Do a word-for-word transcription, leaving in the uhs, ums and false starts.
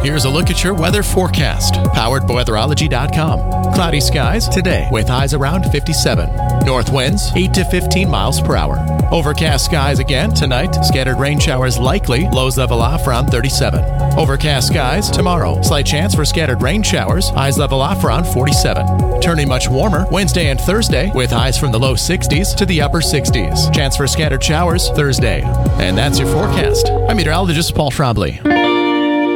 Here's a look at your weather forecast, powered by weatherology dot com. Cloudy skies today with highs around fifty-seven. North winds eight to fifteen miles per hour. Overcast skies again tonight. Scattered rain showers likely. Lows level off around thirty-seven. Overcast skies tomorrow. Slight chance for scattered rain showers. Highs level off around forty-seven. Turning much warmer Wednesday and Thursday with highs from the low sixties to the upper sixties. Chance for scattered showers Thursday. And that's your forecast. I'm meteorologist Paul Trombley.